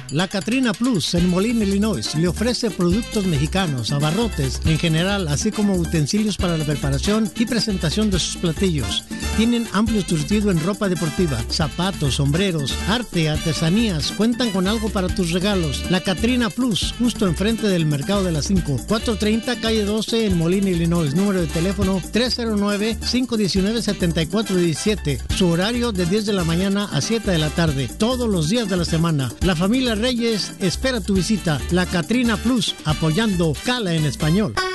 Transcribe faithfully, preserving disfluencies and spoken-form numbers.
La Catrina Plus en Moline, Illinois, le ofrece productos mexicanos, abarrotes en general, así como utensilios para la preparación y presentación de sus platillos. Tienen amplio surtido en ropa deportiva, zapatos, sombreros, arte, artesanías. Cuentan con algo para tus regalos. La Catrina Plus, justo enfrente del Mercado de las cinco. cuatrocientos treinta, calle doce en Moline, Illinois. Número de teléfono tres cero nueve, cinco uno nueve, siete cuatro uno siete. Su horario de diez de la mañana a siete de la tarde. Todos los días de la semana. La familia Reyes espera tu visita. La Catrina Plus, apoyando Cala en Español.